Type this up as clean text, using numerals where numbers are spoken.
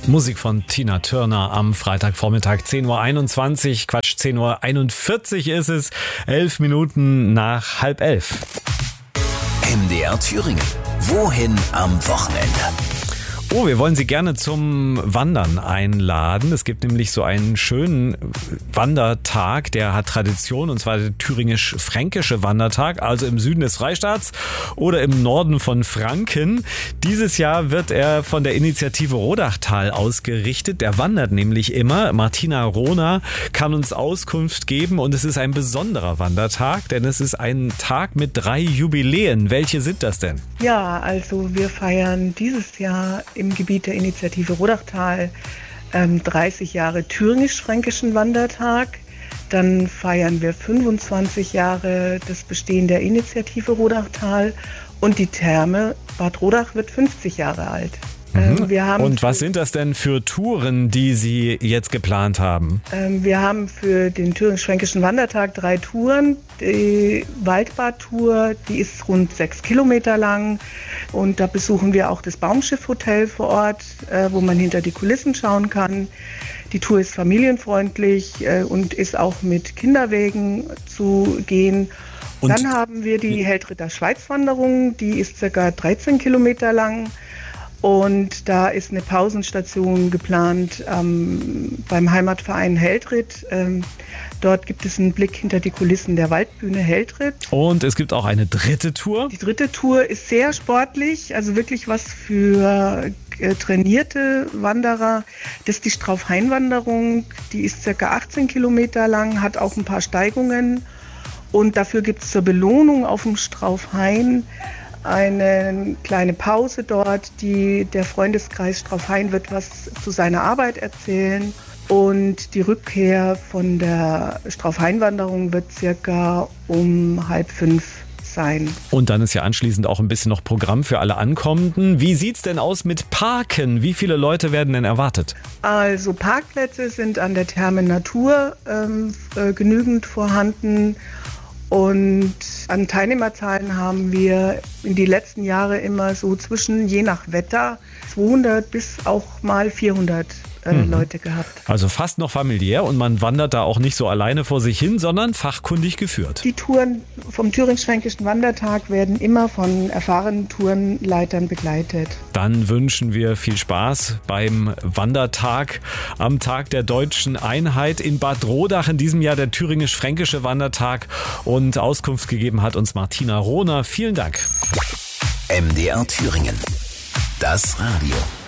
Musik von Tina Turner am Freitagvormittag 10.21 Uhr, Quatsch, 10.41 Uhr ist es, 11 Minuten nach 10:30. MDR Thüringen. Wohin am Wochenende? Oh, wir wollen Sie gerne zum Wandern einladen. Es gibt nämlich so einen schönen Wandertag, der hat Tradition, und zwar der thüringisch-fränkische Wandertag, also im Süden des Freistaats oder im Norden von Franken. Dieses Jahr wird er von der Initiative Rodachtal ausgerichtet. Der wandert nämlich immer. Martina Rohner kann uns Auskunft geben, und es ist ein besonderer Wandertag, denn es ist ein Tag mit 3 Jubiläen. Welche sind das denn? Ja, also wir feiern dieses Jahr im Gebiet der Initiative Rodachtal 30 Jahre thüringisch-fränkischen Wandertag. Dann feiern wir 25 Jahre das Bestehen der Initiative Rodachtal, und die Therme Bad Rodach wird 50 Jahre alt. Und was sind das denn für Touren, die Sie jetzt geplant haben? Wir haben für den thüringisch-fränkischen Wandertag 3 Touren. Die Waldbad-Tour, die ist rund 6 Kilometer lang, und da besuchen wir auch das Baumschiff-Hotel vor Ort, wo man hinter die Kulissen schauen kann. Die Tour ist familienfreundlich und ist auch mit Kinderwegen zu gehen. Und dann haben wir die Heldritter-Schweiz-Wanderung, die ist ca. 13 Kilometer lang. Und da ist eine Pausenstation geplant beim Heimatverein Heldritt. Dort gibt es einen Blick hinter die Kulissen der Waldbühne Heldritt. Und es gibt auch eine dritte Tour. Die dritte Tour ist sehr sportlich, also wirklich was für trainierte Wanderer. Das ist die Strauff-Hain-Wanderung. Die ist ca. 18 Kilometer lang, hat auch ein paar Steigungen. Und dafür gibt es zur Belohnung auf dem Strauff-Hain eine kleine Pause dort. Der Freundeskreis Strauff-Hain wird was zu seiner Arbeit erzählen, und die Rückkehr von der Strauff-Hain-Wanderung wird circa um 4:30 sein. Und dann ist ja anschließend auch ein bisschen noch Programm für alle Ankommenden. Wie sieht's denn aus mit Parken? Wie viele Leute werden denn erwartet? Also Parkplätze sind an der Therme Natur genügend vorhanden. Und an Teilnehmerzahlen haben wir in die letzten Jahre immer so je nach Wetter, 200 bis auch mal 400 Leute gehabt. Also fast noch familiär, und man wandert da auch nicht so alleine vor sich hin, sondern fachkundig geführt. Die Touren vom thüringisch-fränkischen Wandertag werden immer von erfahrenen Tourenleitern begleitet. Dann wünschen wir viel Spaß beim Wandertag am Tag der Deutschen Einheit in Bad Rodach. In diesem Jahr der thüringisch-fränkische Wandertag, und Auskunft gegeben hat uns Martina Rohner. Vielen Dank. MDR Thüringen. Das Radio.